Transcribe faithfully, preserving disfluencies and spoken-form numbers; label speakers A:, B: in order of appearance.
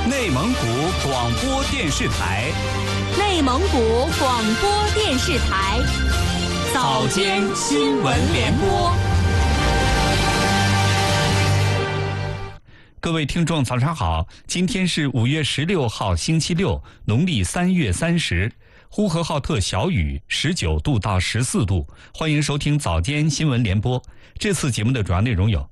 A: 内蒙古广播电视台，
B: 内蒙古广播电视台，
A: 早间新闻联播。各位听众，早上好！今天是五月十六号，星期六，农历三月三十。呼和浩特小雨，十九度到十四度。欢迎收听早间新闻联播。这次节目的主要内容有：